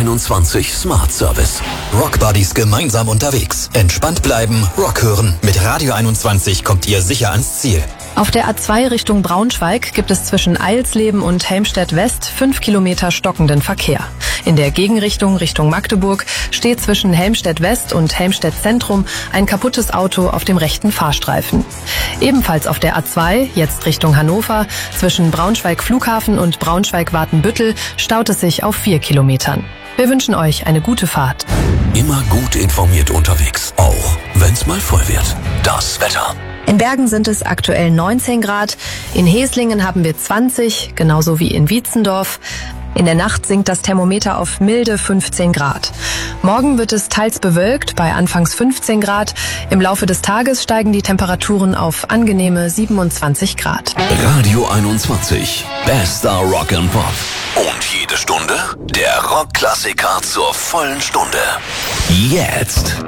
21 Smart Service. Rockbuddies gemeinsam unterwegs. Entspannt bleiben, Rock hören. Mit Radio 21 kommt ihr sicher ans Ziel. Auf der A2 Richtung Braunschweig gibt es zwischen Eilsleben und Helmstedt West 5 Kilometer stockenden Verkehr. In der Gegenrichtung Richtung Magdeburg steht zwischen Helmstedt West und Helmstedt Zentrum ein kaputtes Auto auf dem rechten Fahrstreifen. Ebenfalls auf der A2, jetzt Richtung Hannover, zwischen Braunschweig Flughafen und Braunschweig-Watenbüttel staut es sich auf 4 Kilometern. Wir wünschen euch eine gute Fahrt. Immer gut informiert unterwegs, auch wenn's mal voll wird. Das Wetter. In Bergen sind es aktuell 19 Grad, in Heslingen haben wir 20, genauso wie in Wietzendorf. In der Nacht sinkt das Thermometer auf milde 15 Grad. Morgen wird es teils bewölkt bei anfangs 15 Grad. Im Laufe des Tages steigen die Temperaturen auf angenehme 27 Grad. Radio 21, bester Rock and Pop. Und jede Stunde der Rockklassiker zur vollen Stunde. Jetzt